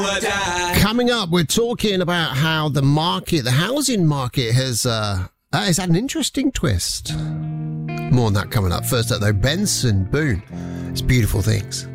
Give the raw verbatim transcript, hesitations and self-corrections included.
Coming up, we're talking about how the market, the housing market, has uh, has had an interesting twist. More on that coming up. First up, though, Benson Boone. It's Beautiful Things.